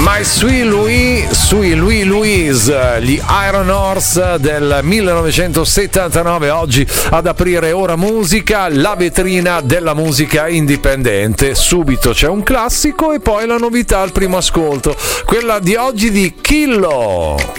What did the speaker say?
My Sweet Louise, gli Iron Horse del 1979, oggi ad aprire Ora Musica, la vetrina della musica indipendente. Subito c'è un classico e poi la novità al primo ascolto, quella di oggi di Killo.